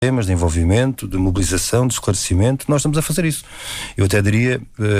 temas de envolvimento, de mobilização, de esclarecimento. Nós estamos a fazer isso. Eu até diria,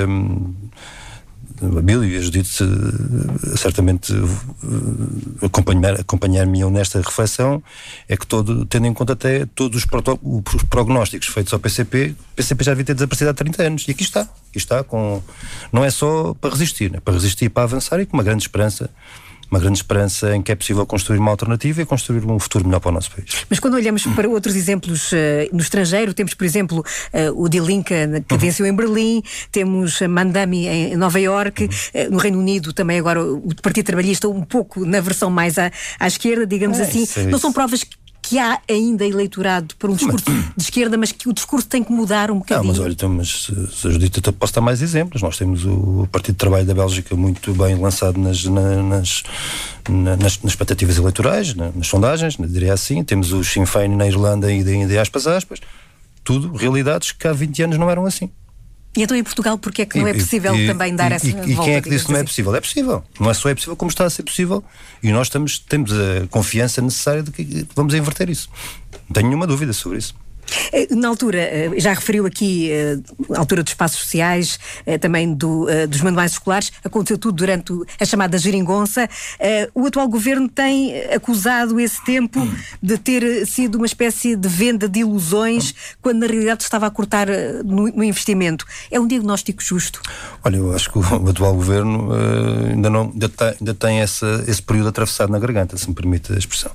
a Bíblia e a Judite certamente acompanhar-me nesta reflexão, é que tendo em conta até todos os prognósticos feitos ao PCP, o PCP já devia ter desaparecido há 30 anos. E aqui está não é só para resistir, é para resistir e para avançar, e com uma grande esperança em que é possível construir uma alternativa e construir um futuro melhor para o nosso país. Mas quando olhamos para outros exemplos no estrangeiro, temos, por exemplo, o Die Linke, que venceu em Berlim, temos a Mandami em Nova Iorque, no Reino Unido também agora o Partido Trabalhista, um pouco na versão mais à esquerda, digamos assim. Não são provas que há ainda eleitorado para um discurso de esquerda, mas que o discurso tem que mudar um bocadinho? Mas olha, se a Judite, eu posso dar mais exemplos. Nós temos o Partido de Trabalho da Bélgica muito bem lançado nas expectativas eleitorais, nas sondagens, diria assim. Temos o Sinn Féin na Irlanda e de aspas. Tudo realidades que há 20 anos não eram assim. E então em Portugal porque é que não é possível também dar essa volta? E quem é que disse que não é possível? É possível. Não é só é possível, como está a ser possível. E nós temos a confiança necessária de que vamos inverter isso. Não tenho nenhuma dúvida sobre isso. Na altura, já referiu aqui a altura dos espaços sociais, também dos manuais escolares, aconteceu tudo durante a chamada geringonça. O atual governo tem acusado esse tempo de ter sido uma espécie de venda de ilusões, quando na realidade estava a cortar no investimento. É um diagnóstico justo? Olha, eu acho que o atual governo ainda tem esse período atravessado na garganta, se me permite a expressão.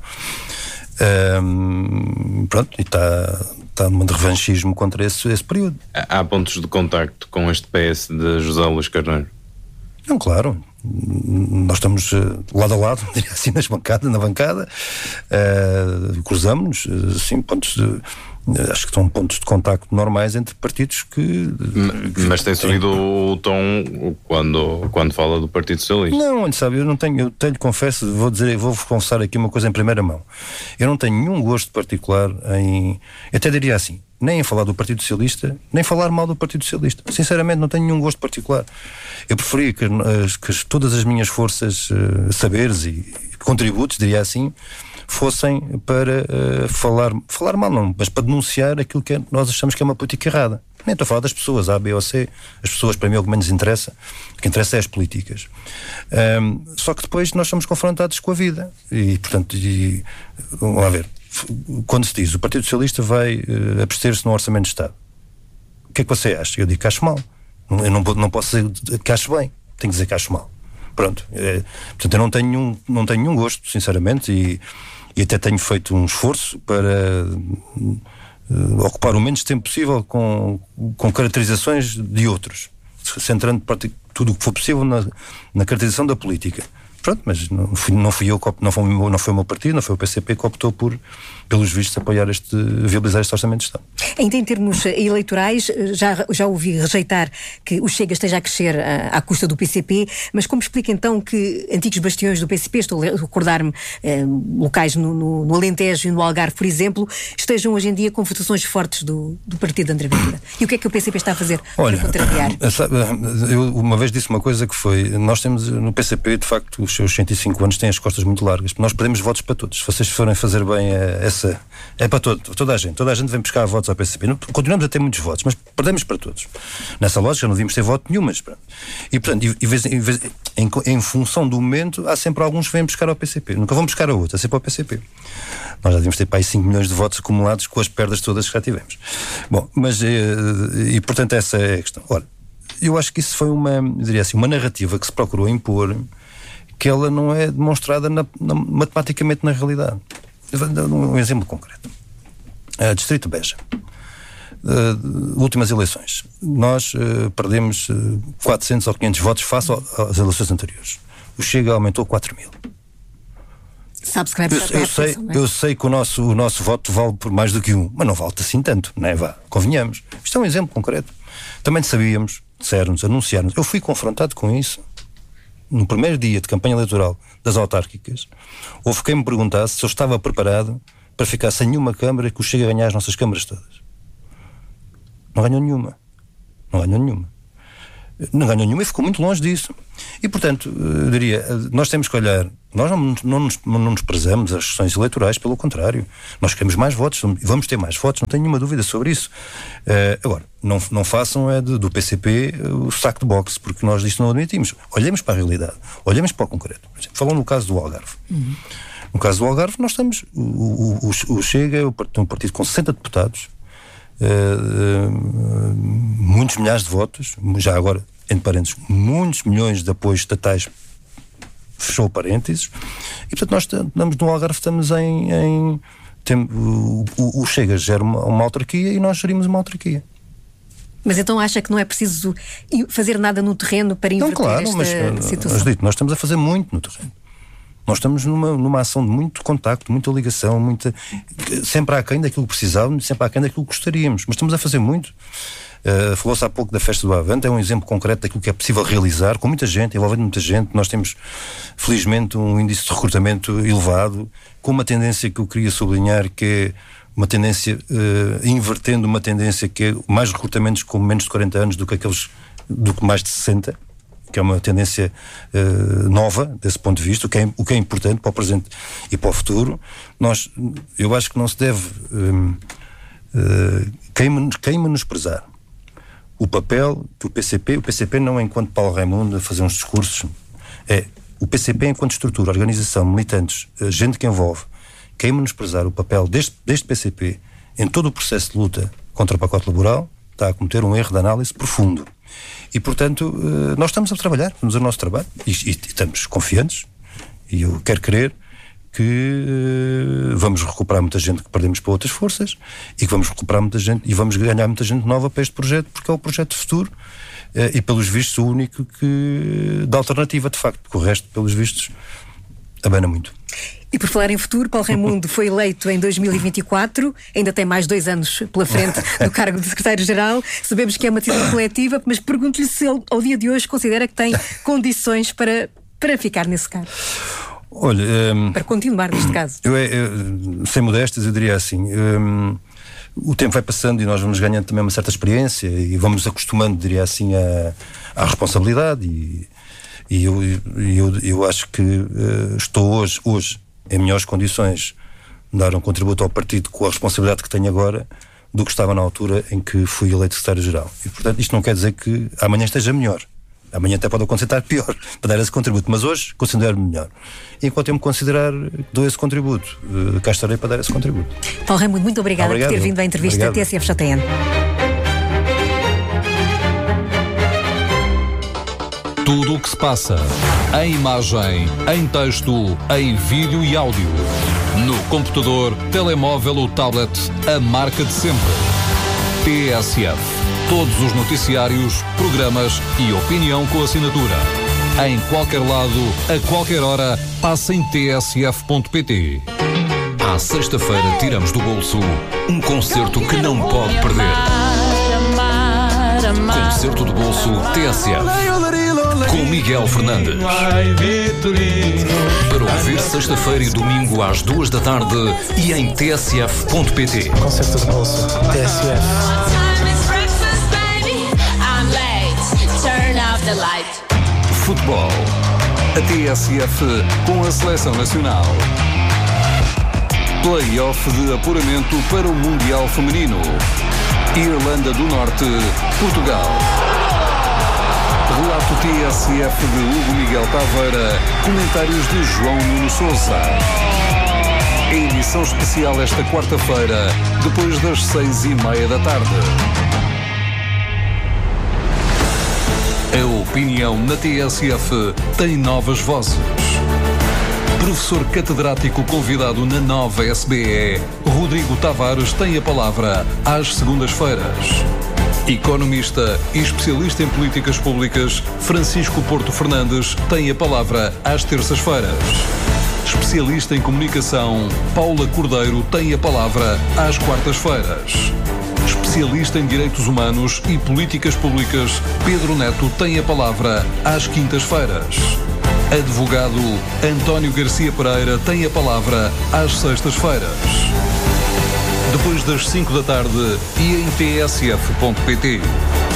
E está num revanchismo contra esse período. Há pontos de contacto com este PS de José Luís Carneiro? Não, claro. Nós estamos lado a lado, diria assim, na bancada, cruzamos-nos, assim, acho que são pontos de contacto normais entre partidos que... Mas tem subido o tom quando fala do Partido Socialista? Não, sabe, eu confesso, vou confessar aqui uma coisa em primeira mão. Eu não tenho nenhum gosto particular eu até diria assim, nem em falar do Partido Socialista, nem falar mal do Partido Socialista. Sinceramente, não tenho nenhum gosto particular. Eu preferia que todas as minhas forças, saberes e contributos, diria assim, fossem para falar mal, não, mas para denunciar aquilo que nós achamos que é uma política errada. Nem estou a falar das pessoas, A, B ou C. As pessoas, para mim, é o que menos interessa. O que interessa é as políticas. Só que depois nós somos confrontados com a vida. E, portanto, vamos lá ver. Quando se diz o Partido Socialista vai abster-se no Orçamento de Estado, o que é que você acha? Eu digo que acho mal. Eu não posso dizer que acho bem. Tenho que dizer que acho mal. Pronto. Portanto, eu não tenho nenhum gosto, sinceramente, e até tenho feito um esforço para ocupar o menos tempo possível com caracterizações de outros, centrando tudo o que for possível na caracterização da política. Pronto, mas não fui eu, não foi o meu partido, não foi o PCP que optou pelos vistos, viabilizar este Orçamento de Estado. Ainda em termos eleitorais, já ouvi rejeitar que o Chega esteja a crescer à custa do PCP, mas como explica então que antigos bastiões do PCP, estou a recordar-me locais no Alentejo e no Algarve, por exemplo, estejam hoje em dia com votações fortes do partido de André Ventura? E o que é que o PCP está a fazer para contrariar? Eu uma vez disse uma coisa que foi, nós temos no PCP, de facto, os seus 105 anos têm as costas muito largas, nós perdemos votos para todos. Se vocês forem fazer bem é para toda a gente vem buscar votos ao PCP. Continuamos a ter muitos votos, mas perdemos para todos. Nessa lógica não devíamos ter voto nenhum, mas pronto. E portanto, em função do momento, há sempre alguns que vêm buscar ao PCP. Nunca vão buscar a outro, é sempre ao PCP. Nós já devíamos ter para aí 5 milhões de votos acumulados com as perdas todas que já tivemos. Bom, mas portanto essa é a questão. Ora, eu acho que isso foi uma narrativa que se procurou impor, que ela não é demonstrada matematicamente na realidade. Um exemplo concreto. Distrito de Beja. Últimas eleições. Nós perdemos 400 ou 500 votos face às eleições anteriores. O Chega aumentou 4.000. Sabe-se que vai eu sei que o nosso voto vale por mais do que um, mas não vale assim tanto, não é? Convenhamos. Isto é um exemplo concreto. Também sabíamos, disseram-nos, anunciaram-nos. Eu fui confrontado com isso no primeiro dia de campanha eleitoral das autárquicas. Houve quem me perguntasse se eu estava preparado para ficar sem nenhuma câmara e que o Chega a ganhar as nossas câmaras todas. Não ganhou nenhuma. Não ganhou nenhuma e ficou muito longe disso. E, portanto, eu diria, nós temos que olhar, nós não nos prezamos as sessões eleitorais, pelo contrário. Nós queremos mais votos, vamos ter mais votos, não tenho nenhuma dúvida sobre isso. Agora, não façam do PCP o saco de boxe, porque nós isto não admitimos. Olhemos para a realidade, olhemos para o concreto. Por exemplo, falando no caso do Algarve. No caso do Algarve, nós estamos, o Chega é um partido com 60 deputados, muitos milhares de votos, já agora, entre parênteses, muitos milhões de apoios estatais, fechou parênteses, e portanto nós estamos no Algarve, estamos o Chega gera uma autarquia e nós gerimos uma autarquia. Mas então acha que não é preciso fazer nada no terreno para inverter esta situação? Mas nós estamos a fazer muito no terreno. Nós estamos numa ação de muito contacto, muita ligação, sempre aquém daquilo que precisávamos, sempre aquém daquilo que gostaríamos, mas estamos a fazer muito. Falou-se há pouco da Festa do Avante, é um exemplo concreto daquilo que é possível realizar, com muita gente, envolvendo muita gente. Nós temos, felizmente, um índice de recrutamento elevado, com uma tendência que eu queria sublinhar, que é uma tendência, invertendo uma tendência que é mais recrutamentos com menos de 40 anos do que mais de 60, que é uma tendência nova desse ponto de vista, o que é importante para o presente e para o futuro. Eu acho que não se deve menosprezar o papel que o PCP não é enquanto Paulo Raimundo a fazer uns discursos, o PCP enquanto estrutura, organização, militantes, gente que envolve, quem menosprezar o papel deste PCP em todo o processo de luta contra o pacote laboral está a cometer um erro de análise profundo. E, portanto, nós estamos a trabalhar, vamos ao nosso trabalho e estamos confiantes, e eu quero crer que vamos recuperar muita gente que perdemos para outras forças e que vamos recuperar muita gente e vamos ganhar muita gente nova para este projeto, porque é o projeto de futuro e, pelos vistos, o único que dá alternativa, de facto, porque o resto, pelos vistos, abana muito. E por falar em futuro, Paulo Raimundo foi eleito em 2024, ainda tem mais 2 anos pela frente do cargo de secretário-geral. Sabemos que é uma decisão coletiva, mas pergunto-lhe se ele, ao dia de hoje, considera que tem condições para ficar nesse cargo. Olha, para continuar neste caso. Sem modéstas, eu diria assim, o tempo vai passando e nós vamos ganhando também uma certa experiência e vamos acostumando, diria assim, à responsabilidade e eu acho que estou hoje em melhores condições de dar um contributo ao partido com a responsabilidade que tenho agora do que estava na altura em que fui eleito secretário-geral. E, portanto, isto não quer dizer que amanhã esteja melhor. Amanhã até pode acontecer estar pior para dar esse contributo, mas hoje considero-me melhor. E enquanto eu me considerar que dou esse contributo, cá estarei para dar esse contributo. Paulo Raimundo, muito obrigada por ter vindo à entrevista TSF-JN. Tudo o que se passa, em imagem, em texto, em vídeo e áudio. No computador, telemóvel ou tablet, a marca de sempre. TSF. Todos os noticiários, programas e opinião com assinatura. Em qualquer lado, a qualquer hora, passa em tsf.pt. À sexta-feira tiramos do bolso um concerto que não pode perder. Concerto de bolso TSF. Com Miguel Fernandes. Para ouvir sexta-feira e domingo às 2 da tarde e em tsf.pt. Concerto de bolso TSF. Futebol. A TSF com a Seleção Nacional. Play-off de apuramento para o Mundial Feminino. Irlanda do Norte, Portugal. Relato TSF de Hugo Miguel Taveira. Comentários de João Nuno Sousa. Edição especial esta quarta-feira, depois das 6:30 da tarde. A opinião na TSF tem novas vozes. Professor catedrático convidado na nova SBE, Rodrigo Tavares tem a palavra às segundas-feiras. Economista e especialista em políticas públicas, Francisco Porto Fernandes tem a palavra às terças-feiras. Especialista em comunicação, Paula Cordeiro tem a palavra às quartas-feiras. Especialista em direitos humanos e políticas públicas, Pedro Neto tem a palavra às quintas-feiras. Advogado António Garcia Pereira tem a palavra às sextas-feiras. Depois das 5 da tarde e em tsf.pt.